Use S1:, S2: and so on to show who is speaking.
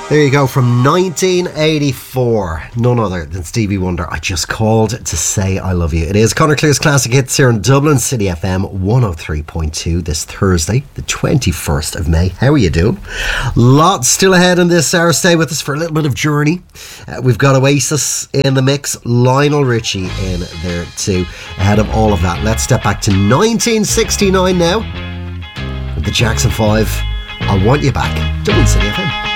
S1: There you go, from 1984. None other than Stevie Wonder. I just called to say I love you. It is Conor Clear's Classic Hits here in Dublin City FM 103.2 this Thursday, the 21st of May. How are you doing? Lots still ahead in this hour. Stay with us for a little bit of journey. We've got Oasis in the mix, Lionel Richie in there too. Ahead of all of that, let's step back to 1969 now with the Jackson 5. I Want You Back. Dublin City FM.